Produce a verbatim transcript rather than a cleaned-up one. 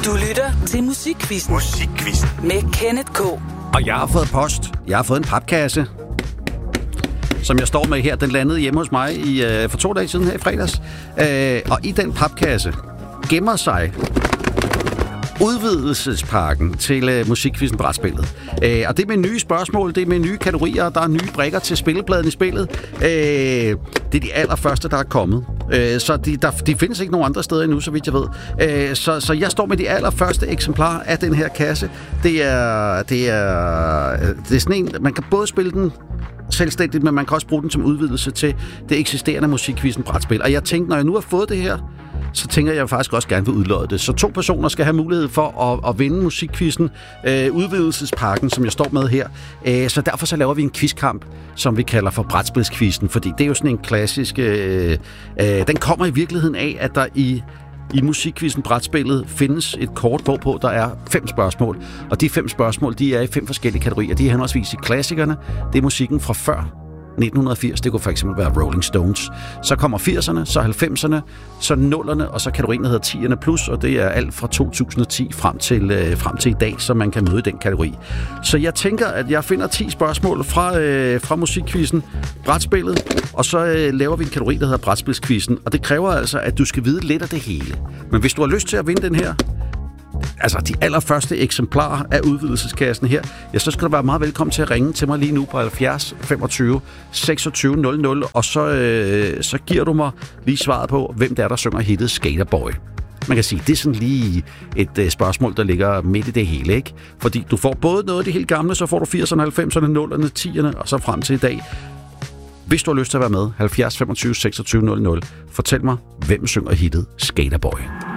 Du lytter til Musikquizzen. Musikquizzen. Med Kenneth K. Og jeg har fået post. Jeg har fået en papkasse, som jeg står med her. Den landede hjemme hos mig i, øh, for to dage siden her i fredags. Øh, og i den papkasse gemmer sig udvidelsespakken til øh, Musikquizzen brætspillet. Øh, og det er med nye spørgsmål, det er med nye kategorier, der er nye brikker til spillepladen i spillet. Øh, det er de allerførste, der er kommet. Øh, så de, der, de findes ikke nogen andre steder endnu, så vidt jeg ved. Øh, så, så jeg står med de allerførste eksemplarer af den her kasse. Det er, det er, det er sådan en, man kan både spille den selvstændigt, men man kan også bruge den som udvidelse til det eksisterende Musikquizzen brætspil. Og jeg tænkte, når jeg nu har fået det her, så tænker jeg faktisk også gerne vil udlodde det. Så to personer skal have mulighed for at, at vinde Musikquizzen, øh, udvidelsespakken, som jeg står med her. Øh, så derfor så laver vi en quizkamp, som vi kalder for brætspilsquizzen, fordi det er jo sådan en klassisk... Øh, øh, den kommer i virkeligheden af, at der i I Musikquizzen brætspillet findes et kort, hvorpå der er fem spørgsmål. Og de fem spørgsmål, de er i fem forskellige kategorier. De er henholdsvis i klassikerne. Det er musikken fra før nitten firs, det kunne for eksempel være Rolling Stones. Så kommer firserne, så halvfemserne, så nullerne, og så kategorien, der hedder tierne plus, og det er alt fra to tusind og ti frem til, øh, frem til i dag, som man kan møde i den kategori. Så jeg tænker, at jeg finder ti spørgsmål fra, øh, fra Musikquizzen, brætspillet, og så øh, laver vi en kategori, der hedder brætspilsquizzen, og det kræver altså, at du skal vide lidt af det hele. Men hvis du har lyst til at vinde den her, altså de allerførste eksemplarer af udvidelseskassen her, ja, så skal du være meget velkommen til at ringe til mig lige nu på halvfjerds femogtyve seksogtyve nul nul, og så, øh, så giver du mig lige svaret på, hvem det er, der synger hittet Skaterboy. Man kan sige, det er sådan lige et øh, spørgsmål, der ligger midt i det hele, ikke? Fordi du får både noget af det helt gamle, så får du firserne, halvfemserne, nullerne, tierne, og så frem til i dag. Hvis du har lyst til at være med, halvfjerds femogtyve seksogtyve nul nul, fortæl mig, hvem synger hittet Skaterboy.